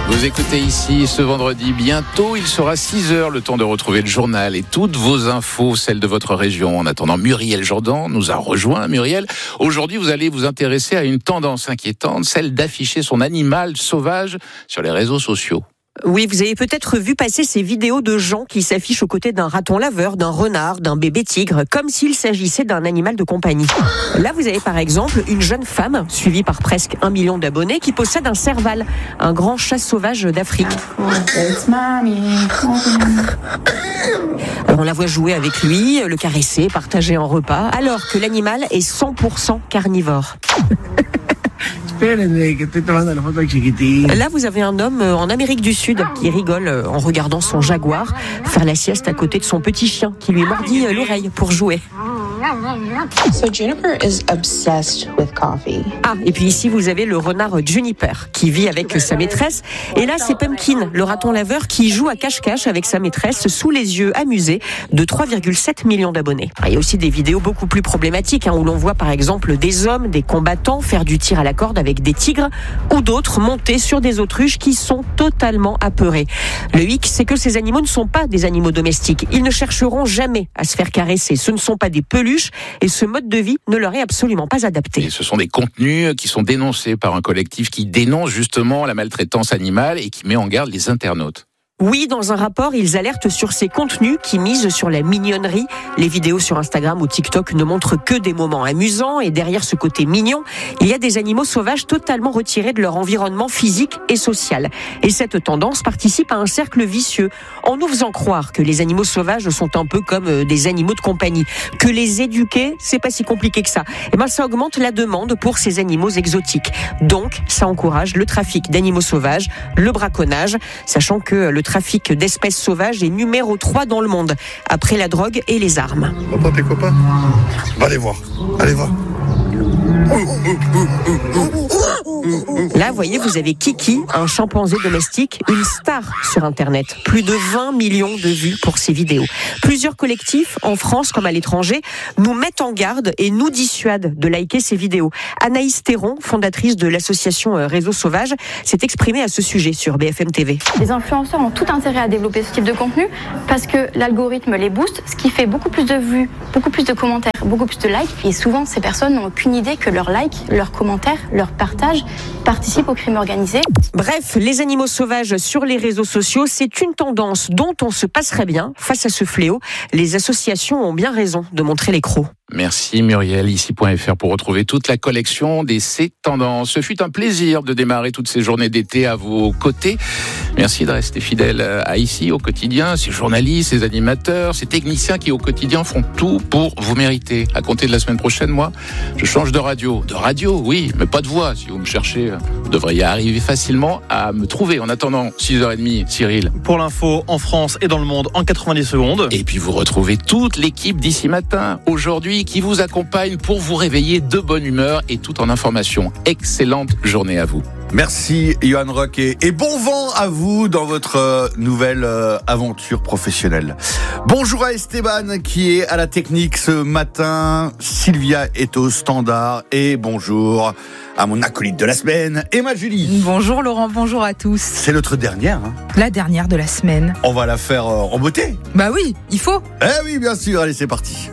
Vous écoutez ici ce vendredi. Bientôt, il sera 6h, le temps de retrouver le journal et toutes vos infos, celles de votre région. En attendant, Muriel Jourdan nous a rejoint. Muriel, aujourd'hui, vous allez vous intéresser à une tendance inquiétante, celle d'afficher son animal sauvage sur les réseaux sociaux. Oui, vous avez peut-être vu passer ces vidéos de gens qui s'affichent aux côtés d'un raton laveur, d'un renard, d'un bébé tigre, comme s'il s'agissait d'un animal de compagnie. Là, vous avez par exemple une jeune femme, suivie par presque 1 million d'abonnés, qui possède un serval, un grand chat sauvage d'Afrique. Alors, on la voit jouer avec lui, le caresser, partager un repas, alors que l'animal est 100% carnivore. Là, vous avez un homme en Amérique du Sud qui rigole en regardant son jaguar faire la sieste à côté de son petit chien qui lui mordit l'oreille pour jouer. So Juniper is obsessed with coffee. Ah, et puis ici, vous avez le renard Juniper qui vit avec sa maîtresse. Et là, c'est Pumpkin, le raton laveur qui joue à cache-cache avec sa maîtresse sous les yeux amusés de 3,7 millions d'abonnés. Il y a aussi des vidéos beaucoup plus problématiques où l'on voit par exemple des hommes, des combattants faire du tir à la corde avec des tigres ou d'autres monter sur des autruches qui sont totalement apeurés. Le hic, c'est que ces animaux ne sont pas des animaux domestiques. Ils ne chercheront jamais à se faire caresser. Ce ne sont pas des peluches et ce mode de vie ne leur est absolument pas adapté. Et ce sont des contenus qui sont dénoncés par un collectif qui dénonce justement la maltraitance animale et qui met en garde les internautes. Oui, dans un rapport, ils alertent sur ces contenus qui misent sur la mignonnerie. Les vidéos sur Instagram ou TikTok ne montrent que des moments amusants et derrière ce côté mignon, il y a des animaux sauvages totalement retirés de leur environnement physique et social. Et cette tendance participe à un cercle vicieux en nous faisant croire que les animaux sauvages sont un peu comme des animaux de compagnie, que les éduquer, c'est pas si compliqué que ça. Et ben, ça augmente la demande pour ces animaux exotiques. Donc, ça encourage le trafic d'animaux sauvages, le braconnage, sachant que le trafic d'espèces sauvages est numéro 3 dans le monde, après la drogue et les armes. Entends tes copains ? Va les voir. Allez voir. Là, vous voyez, vous avez Kiki, un chimpanzé domestique, une star sur Internet. Plus de 20 millions de vues pour ses vidéos. Plusieurs collectifs, en France comme à l'étranger, nous mettent en garde et nous dissuadent de liker ces vidéos. Anaïs Théron, fondatrice de l'association Réseau Sauvage, s'est exprimée à ce sujet sur BFM TV. Les influenceurs ont tout intérêt à développer ce type de contenu parce que l'algorithme les booste, ce qui fait beaucoup plus de vues, beaucoup plus de commentaires, beaucoup plus de likes. Et souvent, ces personnes n'ont aucune idée que leurs likes, leurs commentaires, leurs partages participent au crime organisé. Bref, les animaux sauvages sur les réseaux sociaux, c'est une tendance dont on se passerait bien. Face à ce fléau, les associations ont bien raison de montrer les crocs. Merci Muriel, ici.fr pour retrouver toute la collection des ces tendances. Ce fut un plaisir de démarrer toutes ces journées d'été à vos côtés. Merci de rester fidèle à ici au quotidien, ces journalistes, ces animateurs, ces techniciens qui au quotidien font tout pour vous mériter. À compter de la semaine prochaine, moi, je change de radio. De radio, oui, mais pas de voix. Si vous me cherchez, vous devriez arriver facilement à me trouver. En attendant, 6h30, Cyril. Pour l'info en France et dans le monde en 90 secondes. Et puis vous retrouvez toute l'équipe d'ici matin, aujourd'hui, qui vous accompagne pour vous réveiller de bonne humeur et tout en information. Excellente journée à vous. Merci Johan Rock et bon vent à vous dans votre nouvelle aventure professionnelle. Bonjour à Esteban qui est à la technique ce matin, Sylvia est au standard et bonjour à mon acolyte de la semaine, Emma Julie. Bonjour Laurent, bonjour à tous. C'est notre dernière. La dernière de la semaine. On va la faire en beauté. Bah oui, il faut. Eh oui, bien sûr, allez c'est parti.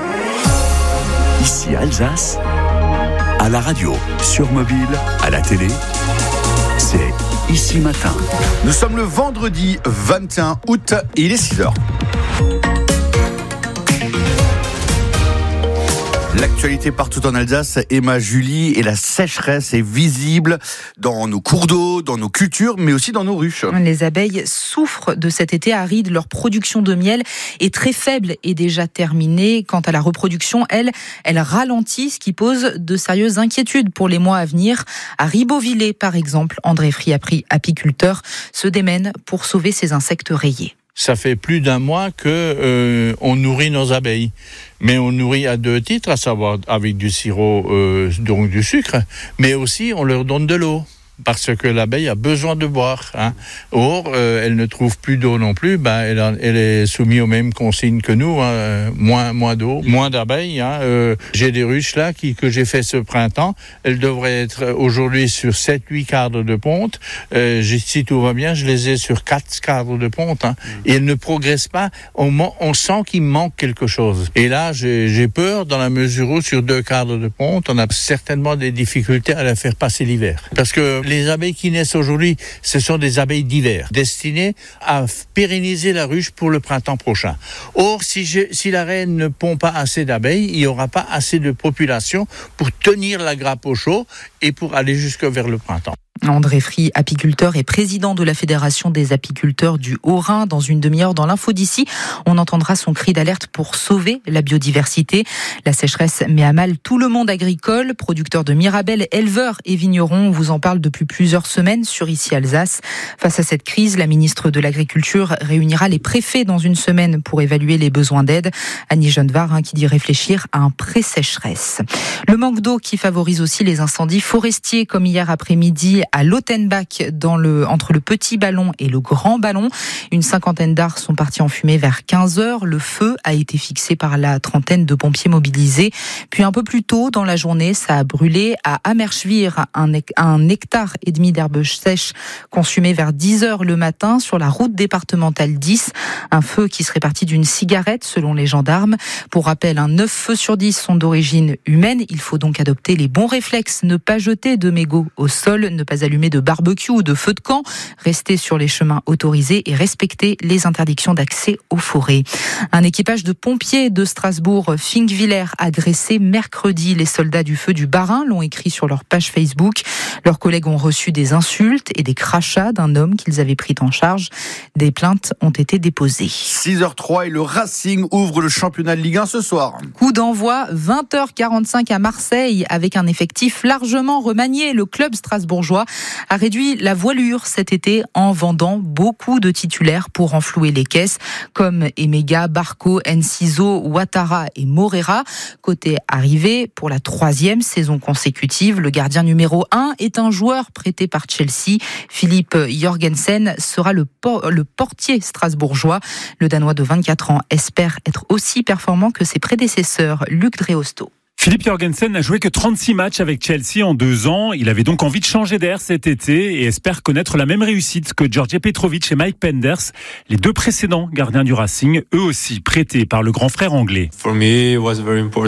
Ici Alsace, à la radio, sur mobile, à la télé, c'est Ici Matin. Nous sommes le vendredi 21 août et il est 6h. L'actualité partout en Alsace, Emma Julie, et la sécheresse est visible dans nos cours d'eau, dans nos cultures, mais aussi dans nos ruches. Les abeilles souffrent de cet été aride. Leur production de miel est très faible et déjà terminée. Quant à la reproduction, elle ralentit, ce qui pose de sérieuses inquiétudes pour les mois à venir. À Ribeauvillé, par exemple, André Friapri, apiculteur, se démène pour sauver ces insectes rayés. Ça fait plus d'un mois que on nourrit nos abeilles. Mais on nourrit à deux titres, à savoir avec du sirop, donc du sucre, mais aussi on leur donne de l'eau. parce que l'abeille a besoin de boire. Hein. Or, elle ne trouve plus d'eau non plus, elle est soumise aux mêmes consignes que nous, hein, moins d'eau, moins d'abeilles. Hein. J'ai des ruches là que j'ai fait ce printemps, elles devraient être aujourd'hui sur 7-8 cadres de ponte. Si tout va bien, je les ai sur 4 cadres de ponte. Hein. Et elles ne progressent pas, on sent qu'il manque quelque chose. Et là, j'ai peur dans la mesure où sur 2 cadres de ponte, on a certainement des difficultés à la faire passer l'hiver. Parce que les abeilles qui naissent aujourd'hui, ce sont des abeilles d'hiver, destinées à pérenniser la ruche pour le printemps prochain. Or, si la reine ne pond pas assez d'abeilles, il n'y aura pas assez de population pour tenir la grappe au chaud et pour aller jusque vers le printemps. André Fry, apiculteur et président de la Fédération des apiculteurs du Haut-Rhin. Dans une demi-heure, dans l'info d'ici, on entendra son cri d'alerte pour sauver la biodiversité. La sécheresse met à mal tout le monde agricole. Producteurs de mirabelles, éleveurs et vignerons, on vous en parle depuis plusieurs semaines sur Ici Alsace. Face à cette crise, la ministre de l'Agriculture réunira les préfets dans une semaine pour évaluer les besoins d'aide. Annie Genevard qui dit réfléchir à un pré-sécheresse. Le manque d'eau qui favorise aussi les incendies forestiers, comme hier après-midi à Lautenbach, entre le petit ballon et le grand ballon. Une 50aine d'arbres sont partis en fumée vers 15h. Le feu a été fixé par la 30aine de pompiers mobilisés. Puis un peu plus tôt dans la journée, ça a brûlé à Amerschwir, un hectare et demi d'herbes sèches consumées vers 10h le matin sur la route départementale 10. Un feu qui serait parti d'une cigarette selon les gendarmes. Pour rappel, 9 feux sur 10 sont d'origine humaine. Il faut donc adopter les bons réflexes. Ne pas jeter de mégots au sol, ne pas allumer de barbecue ou de feu de camp, rester sur les chemins autorisés et respecter les interdictions d'accès aux forêts. Un équipage de pompiers de Strasbourg, Finkviller, agressé mercredi. Les soldats du feu du Bas-Rhin l'ont écrit sur leur page Facebook. Leurs collègues ont reçu des insultes et des crachats d'un homme qu'ils avaient pris en charge. Des plaintes ont été déposées. 6h03 et le Racing ouvre le championnat de Ligue 1 ce soir. Coup d'envoi 20h45 à Marseille avec un effectif largement remanié. Le club strasbourgeois a réduit la voilure cet été en vendant beaucoup de titulaires pour renflouer les caisses comme Emega, Barco, Enciso, Ouattara et Morera. Côté arrivée, pour la 3e saison consécutive, le gardien numéro 1 est un joueur prêté par Chelsea. Philippe Jorgensen sera le portier strasbourgeois. Le Danois de 24 ans espère être aussi performant que ses prédécesseurs. Luc Dreosto. Philippe Jorgensen n'a joué que 36 matchs avec Chelsea en 2 ans. Il avait donc envie de changer d'air cet été et espère connaître la même réussite que Djordje Petrovic et Mike Penders, les 2 précédents gardiens du Racing, eux aussi prêtés par le grand frère anglais.